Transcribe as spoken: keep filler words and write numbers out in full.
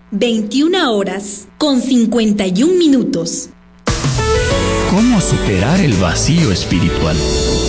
veintiuna horas con cincuenta y un minutos. ¿Cómo superar el vacío espiritual?